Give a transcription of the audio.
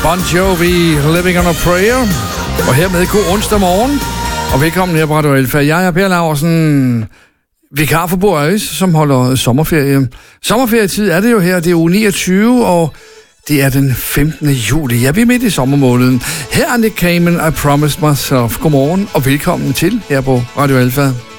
Bon Jovi, Living on a Prayer. Og hermed god onsdag morgen. Og velkommen her på Radio Alfa. Jeg er Per Laursen, vikar for Bo Øjs, som holder sommerferie. Sommerferietid er det jo her, det er uge 29, og det er den 15. juli. Ja, vi er midt i sommermåneden. Her er Nick Cayman, I Promised Myself. Godmorgen og velkommen til her på Radio Alfa.